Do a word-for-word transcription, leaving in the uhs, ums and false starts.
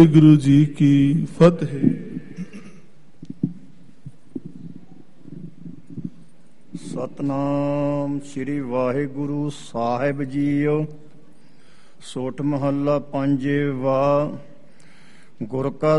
ਗੁਰੂ ਜੀ ਕੀ ਫਤਿਹ। ਸਤਨਾਮ ਸ੍ਰੀ ਵਾਹਿਗੁਰੂ ਸਾਹਿਬ JIO. ਸੋਠ ਮਹੱਲਾ ਪੰਜਵਾ। ਗੁਰ ਕਾ